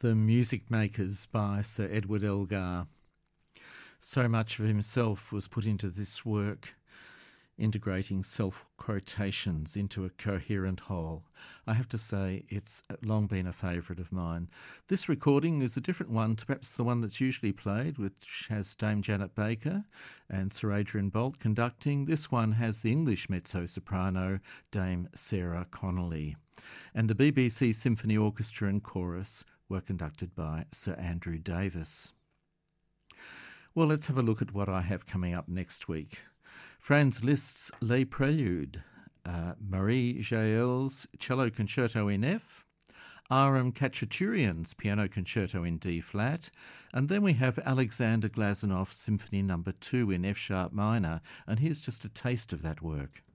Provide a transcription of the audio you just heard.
The Music Makers by Sir Edward Elgar. So much of himself was put into this work, integrating self-quotations into a coherent whole. I have to say it's long been a favourite of mine. This recording is a different one to perhaps the one that's usually played, which has Dame Janet Baker and Sir Adrian Boult conducting. This one has the English mezzo-soprano Dame Sarah Connolly. And the BBC Symphony Orchestra and Chorus were conducted by Sir Andrew Davis. Well, let's have a look at what I have coming up next week. Franz Liszt's Les Préludes, Marie Jael's Cello Concerto in F, Aram Khachaturian's Piano Concerto in D-flat, and then we have Alexander Glazonov's Symphony No. 2 in F-sharp minor, and here's just a taste of that work.